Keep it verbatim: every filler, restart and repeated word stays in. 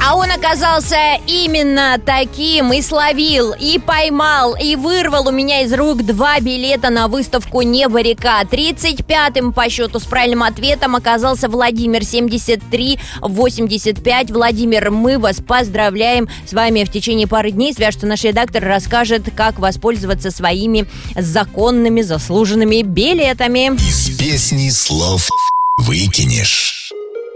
А он оказался именно таким. И словил, и поймал, и вырвал у меня из рук два билета на выставку «Небо-река». тридцать пятым по счету с правильным ответом оказался Владимир, семьдесят три восемьдесят пять. Владимир, мы вас поздравляем. С вами в течение пары дней свяжется наш редактор, расскажет, как воспользоваться своими законными заслуженными билетами. Из песни слов выкинешь.